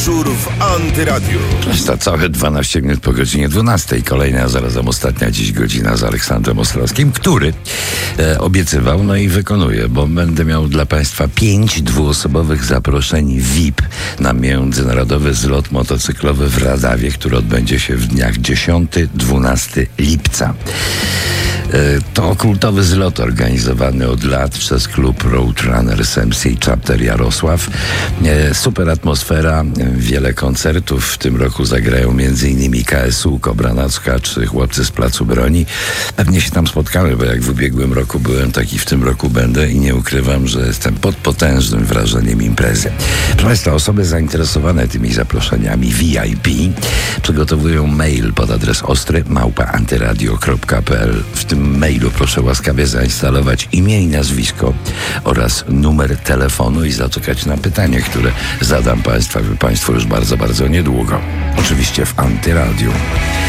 Dyżur w Antyradiu. To całe 12 minut po godzinie 12. Kolejna, a zarazem ostatnia dziś godzina z Aleksandrem Ostrowskim, który obiecywał, no i wykonuje, bo będę miał dla Państwa 5 dwuosobowych zaproszeń VIP na międzynarodowy zlot motocyklowy w Radawie, który odbędzie się w dniach 10-12 lipca. To kultowy zlot organizowany od lat przez klub Roadrunners MC Chapter Jarosław. Super atmosfera, wiele koncertów. W tym roku zagrają m.in. KSU, Kobranacka czy chłopcy z Placu Broni. Pewnie się tam spotkamy, bo jak w ubiegłym roku byłem, tak i w tym roku będę i nie ukrywam, że jestem pod potężnym wrażeniem imprezy. Proszę Państwa, osoby zainteresowane tymi zaproszeniami VIP przygotowują mail pod adres ostry@antyradio.pl. W tym mailu proszę łaskawie zainstalować imię i nazwisko oraz numer telefonu i zaczekać na pytanie, które zadam Państwu już bardzo, bardzo niedługo. Oczywiście w Antyradiu.